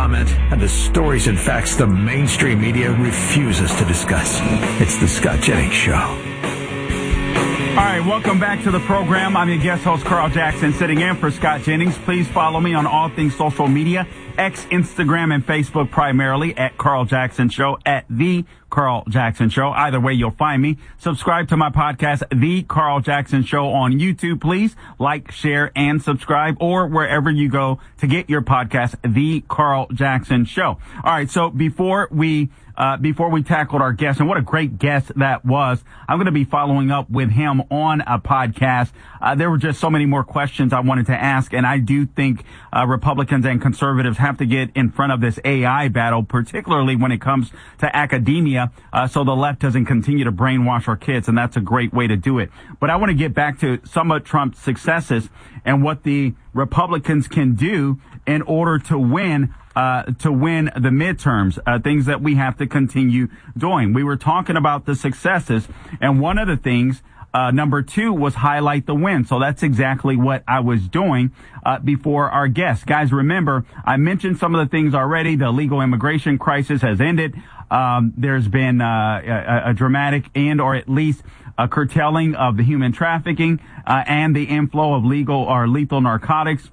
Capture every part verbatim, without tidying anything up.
comment, and the stories and facts the mainstream media refuses to discuss. It's the Scott Jennings Show. All right, welcome back to the program. I'm your guest host, Carl Jackson, sitting in for Scott Jennings. Please follow me on all things social media, X, Instagram, and Facebook primarily, at Carl Jackson Show, at The Carl Jackson Show. Either way, you'll find me. Subscribe to my podcast, The Carl Jackson Show, on YouTube, please. Like, share, and subscribe, or wherever you go to get your podcast, The Carl Jackson Show. All right, so before we... Uh, before we tackled our guest, and what a great guest that was, I'm going to be following up with him on a podcast. Uh, there were just so many more questions I wanted to ask, and I do think uh, Republicans and conservatives have to get in front of this A I battle, particularly when it comes to academia, uh, so the left doesn't continue to brainwash our kids, and that's a great way to do it. But I want to get back to some of Trump's successes and what the Republicans can do in order to win Uh, to win the midterms, uh, things that we have to continue doing. We were talking about the successes, and one of the things, uh, number two, was highlight the win. So that's exactly what I was doing uh, before our guest. Guys, remember, I mentioned some of the things already. The illegal immigration crisis has ended. Um, there's been uh, a, a dramatic and or at least a curtailing of the human trafficking uh, and the inflow of legal or lethal narcotics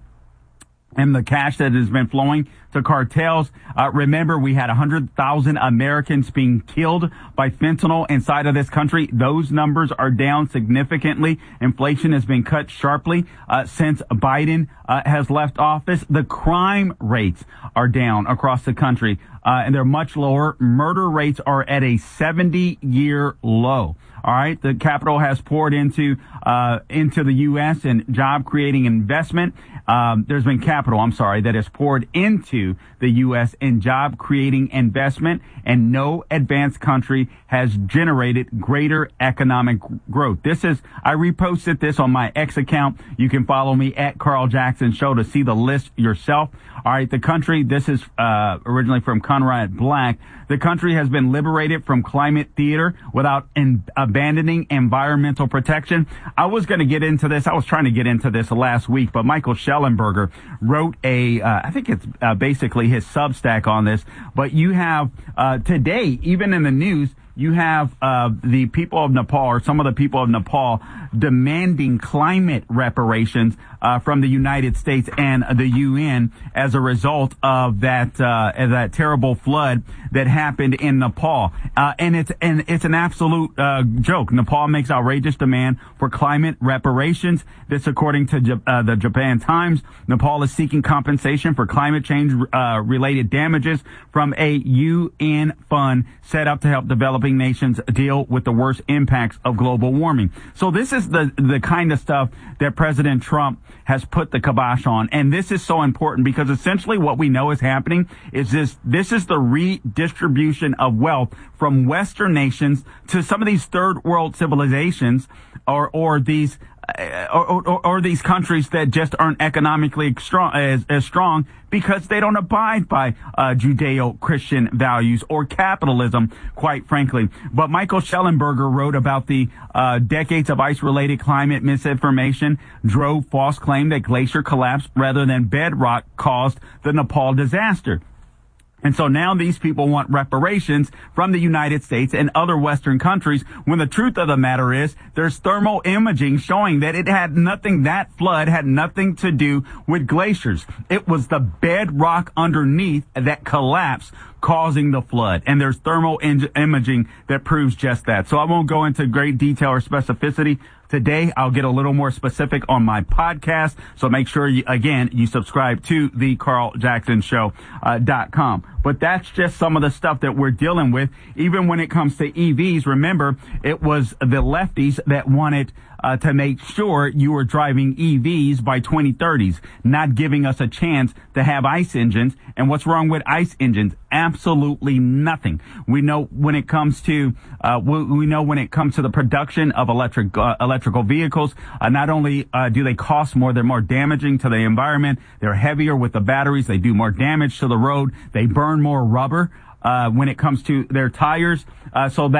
and the cash that has been flowing to cartels. Uh, remember, we had one hundred thousand Americans being killed by fentanyl inside of this country. Those numbers are down significantly. Inflation has been cut sharply uh, since Biden uh, has left office. The crime rates are down across the country, uh, and they're much lower. Murder rates are at a seventy-year low. All right, the capital has poured into uh into the U S and job-creating investment. Um, there's been capital, I'm sorry, that has poured into the U S in job-creating investment, and no advanced country has generated greater economic growth. This is, I reposted this on my X account. You can follow me at Carl Jackson Show to see the list yourself. All right, the country, this is uh originally from Conrad Black. The country has been liberated from climate theater without in, abandoning environmental protection. I was going to get into this. I was trying to get into this last week, but Michael Schellenberger wrote a, uh, I think it's uh, basically his Substack on this. But you have uh, today, even in the news, you have uh the people of Nepal, or some of the people of Nepal, demanding climate reparations uh from the United States and the U N as a result of that uh that terrible flood that happened in Nepal. Uh and it's and it's an absolute uh joke. Nepal makes outrageous demand for climate reparations. This, according to uh, the Japan Times. Nepal is seeking compensation for climate change uh related damages from a U N fund set up to help developing nations deal with the worst impacts of global warming. So this is the the kind of stuff that President Trump has put the kibosh on. And this is so important because essentially what we know is happening is this, this is the redistribution of wealth from Western nations to some of these third world civilizations, or, or these Uh, or, or, or these countries that just aren't economically strong, as, as strong because they don't abide by uh, Judeo-Christian values or capitalism, quite frankly. But Michael Schellenberger wrote about the uh, decades of ice-related climate misinformation drove false claim that glacier collapse rather than bedrock caused the Nepal disaster. And so now these people want reparations from the United States and other Western countries, when the truth of the matter is there's thermal imaging showing that it had nothing, that flood had nothing to do with glaciers. It was the bedrock underneath that collapsed, causing the flood. And there's thermal in- imaging that proves just that. So I won't go into great detail or specificity. Today, I'll get a little more specific on my podcast. So make sure, you, again, you subscribe to the Carl Jackson Show uh, dot com. But that's just some of the stuff that we're dealing with. Even when it comes to E Vs, remember, it was the lefties that wanted uh, to make sure you were driving E Vs by twenty thirties, not giving us a chance to have ICE engines. And what's wrong with ICE engines? Absolutely nothing. We know when it comes to uh, we, we know when it comes to the production of electric uh, electrical vehicles, uh, not only uh, do they cost more, they're more damaging to the environment. They're heavier with the batteries. They do more damage to the road. They burn more rubber uh, when it comes to their tires. Uh, so that